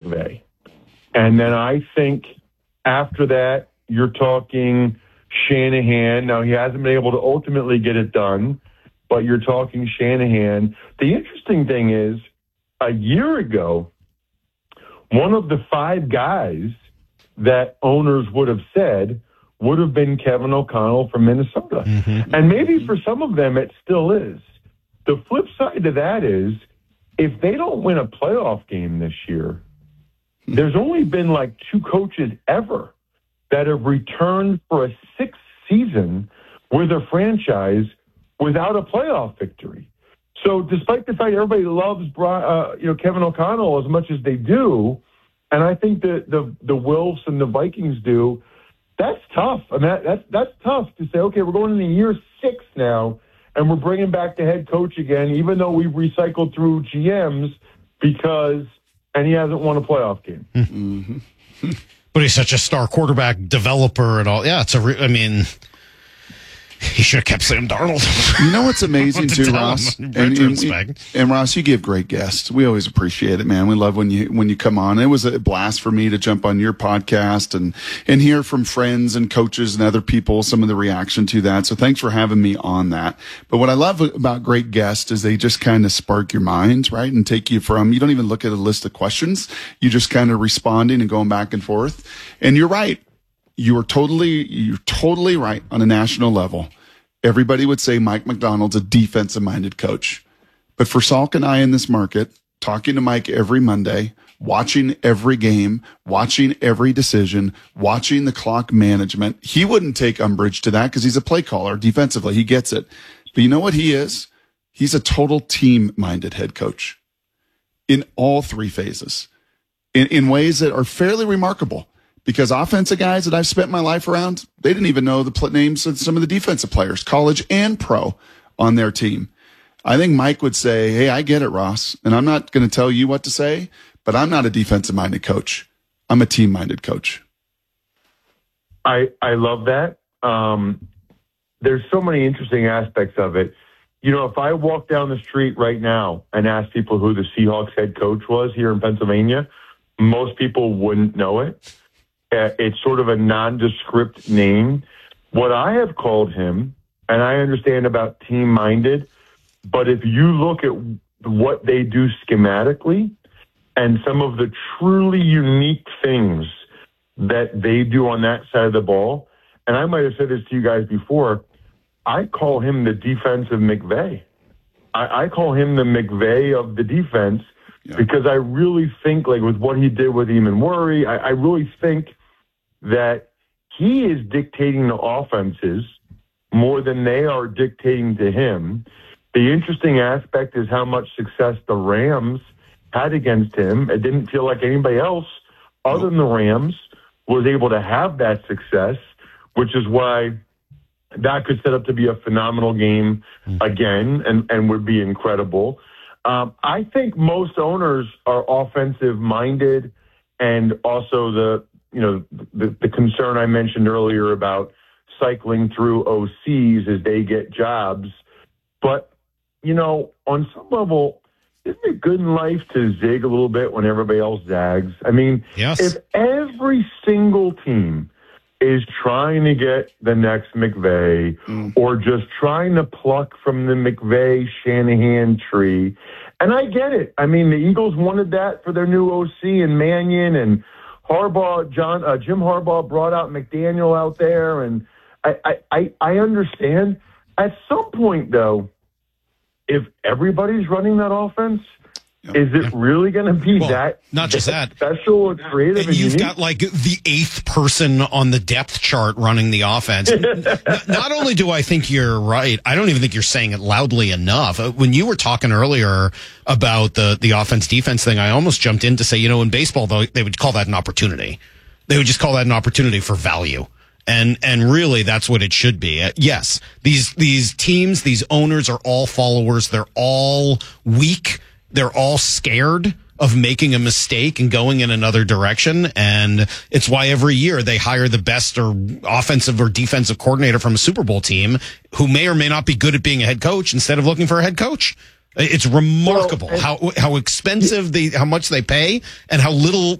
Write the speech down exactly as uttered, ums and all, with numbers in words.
McVay. And then I think after that, you're talking Shanahan. Now, he hasn't been able to ultimately get it done, but you're talking Shanahan. The interesting thing is, a year ago, one of the five guys that owners would have said would have been Kevin O'Connell from Minnesota. Mm-hmm. And maybe for some of them it still is. The flip side to that is, if they don't win a playoff game this year, there's only been like two coaches ever that have returned for a sixth season with a franchise without a playoff victory. So despite the fact everybody loves uh, you know Kevin O'Connell as much as they do, and I think the the, the Wilfs and the Vikings do, that's tough. I mean, that, that's, that's tough to say, okay, we're going into year six now, and we're bringing back the head coach again, even though we've recycled through G Ms because, and he hasn't won a playoff game. Mm-hmm. But he's such a star quarterback developer and all. Yeah, it's a, re- I mean, he should have kept Sam Darnold. You know what's amazing to too, Ross? And, and, and Ross, you give great guests. We always appreciate it, man. We love when you when you come on. It was a blast for me to jump on your podcast and and hear from friends and coaches and other people some of the reaction to that. So thanks for having me on that. But what I love about great guests is they just kind of spark your mind, right, and take you from, you don't even look at a list of questions. You just kind of responding and going back and forth. And you're right. You are totally, you're totally right on a national level. Everybody would say Mike Macdonald's a defensive-minded coach. But for Salk and I in this market, talking to Mike every Monday, watching every game, watching every decision, watching the clock management, he wouldn't take umbrage to that because he's a play caller defensively. He gets it. But you know what he is? He's a total team-minded head coach in all three phases, in, in ways that are fairly remarkable. Because offensive guys that I've spent my life around, they didn't even know the pl- names of some of the defensive players, college and pro, on their team. I think Mike would say, hey, I get it, Ross, and I'm not going to tell you what to say, but I'm not a defensive-minded coach. I'm a team-minded coach. I I love that. Um, there's so many interesting aspects of it. You know, if I walk down the street right now and ask people who the Seahawks head coach was here in Pennsylvania, most people wouldn't know it. Uh, it's sort of a nondescript name. What I have called him, and I understand about team-minded, but if you look at what they do schematically and some of the truly unique things that they do on that side of the ball, and I might have said this to you guys before, I call him the defensive McVay. I, I call him the McVay of the defense yeah. because I really think, like with what he did with Eamon Worry, I, I really think that he is dictating the offenses more than they are dictating to him. The interesting aspect is how much success the Rams had against him. It didn't feel like anybody else other than the Rams was able to have that success, which is why that could set up to be a phenomenal game again and, and would be incredible. Um, I think most owners are offensive-minded, and also the you know, the, the concern I mentioned earlier about cycling through O Cs as they get jobs. But, you know, on some level, isn't it good in life to zig a little bit when everybody else zags? I mean, yes. If every single team is trying to get the next McVay mm. or just trying to pluck from the McVay-Shanahan tree, and I get it. I mean, the Eagles wanted that for their new O C and Mannion, and Harbaugh, John, uh, Jim Harbaugh brought out McDaniel out there, and I, I, I understand. At some point, though, if everybody's running that offense, yep. is it yep. really going to be well, that not just that special or creative? And and you've unique? got like the eighth person on the depth chart running the offense. not, not only do I think you're right, I don't even think you're saying it loudly enough. When you were talking earlier about the the offense defense thing, I almost jumped in to say, you know, in baseball though, they would call that an opportunity. They would just call that an opportunity for value. And and really, that's what it should be. Uh, yes, these these teams, these owners are all followers. They're all weak. They're all scared of making a mistake and going in another direction. And it's why every year they hire the best or offensive or defensive coordinator from a Super Bowl team who may or may not be good at being a head coach instead of looking for a head coach. It's remarkable well, how how expensive they, how much they pay and how little